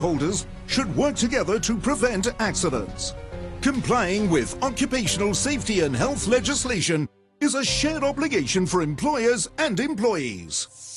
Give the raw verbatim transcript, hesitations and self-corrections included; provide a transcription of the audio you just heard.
Holders should work together to prevent accidents. Complying with occupational safety and health legislation is a shared obligation for employers and employees.